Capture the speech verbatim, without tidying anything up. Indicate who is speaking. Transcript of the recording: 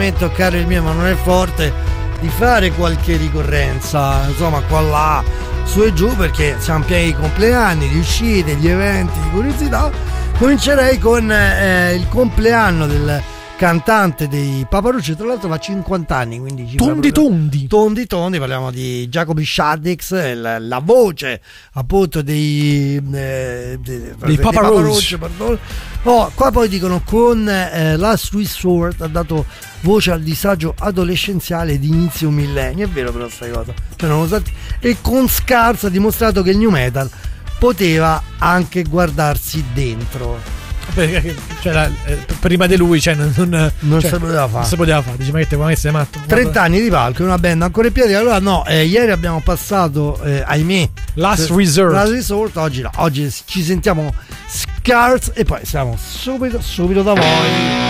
Speaker 1: premetto, caro il mio, ma non è forte, di fare qualche ricorrenza, insomma, qua là, su e giù, perché siamo pieni di compleanni, di uscite, di eventi, di curiosità. Comincerei con eh, il compleanno del cantante dei Papa Roach, tra l'altro fa cinquanta anni, quindi
Speaker 2: tondi tondi
Speaker 1: tondi tondi, parliamo di Jacoby Shaddix, la, la voce appunto dei, eh, dei,
Speaker 2: dei Papa Roach.
Speaker 1: Oh, qua poi dicono con eh, Last Resort ha dato voce al disagio adolescenziale di inizio millennio, è vero però sta cosa, cioè, nonostante, e con Scars ha dimostrato che il new metal poteva anche guardarsi dentro.
Speaker 2: Perché, cioè, la, eh, prima di lui, cioè, non, non,
Speaker 1: non
Speaker 2: cioè,
Speaker 1: si poteva fare.
Speaker 2: Non si poteva fare. Dici, ma che te, ma sei matto?
Speaker 1: trenta anni di palco, una band ancora in piedi. Allora, no, eh, ieri abbiamo passato, eh, ahimè,
Speaker 2: Last
Speaker 1: per,
Speaker 2: Resort.
Speaker 1: Last Resort. Oggi no, oggi ci sentiamo Scars e poi siamo subito, subito da voi.